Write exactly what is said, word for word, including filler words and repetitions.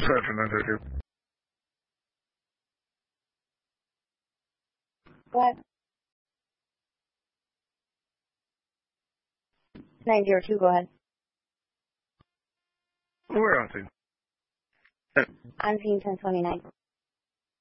for nine zero two. What? nine zero two, go ahead. We're on scene. On scene ten twenty-nine.